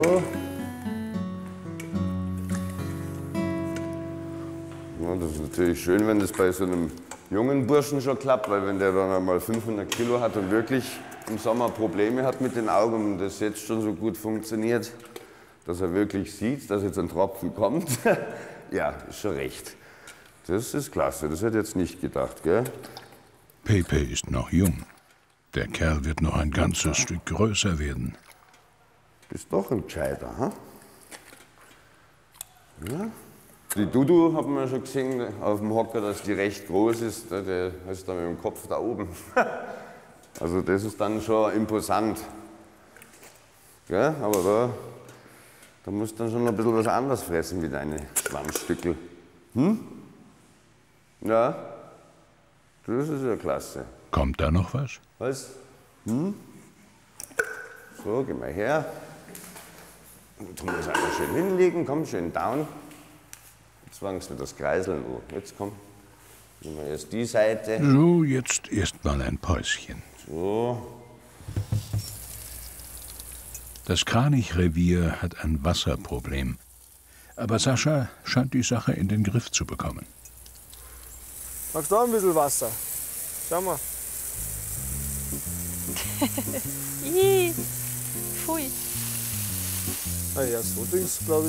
So. Ja, das ist natürlich schön, wenn das bei so einem jungen Burschen schon klappt, weil wenn der dann einmal 500 Kilo hat und wirklich im Sommer Probleme hat mit den Augen und das jetzt schon so gut funktioniert, dass er wirklich sieht, dass jetzt ein Tropfen kommt, ja, ist schon recht. Das ist klasse, das hätte ich jetzt nicht gedacht, gell? Pepe ist noch jung. Der Kerl wird noch ein ganzes Stück größer werden. Bist doch ein Gescheiter, hm? Ja. Die Dudu haben wir schon gesehen auf dem Hocker, dass die recht groß ist. Der ist dann mit dem Kopf da oben. Also das ist dann schon imposant. Ja, aber da musst du dann schon ein bisschen was anderes fressen wie deine Schwammstückel. Hm? Ja, das ist ja klasse. Kommt da noch was? Was? Hm? So, geh mal her. Und tun wir das einmal schön hinlegen, komm, schön down. Jetzt fangen wir das Kreiseln an. Jetzt komm, nehmen wir erst die Seite. So, jetzt erst mal ein Päuschen. So. Das Kranichrevier hat ein Wasserproblem. Aber Sascha scheint die Sache in den Griff zu bekommen. Magst du auch ein bisschen Wasser? Schau mal. Ih, pfui. Ah ja, so Dings, glaube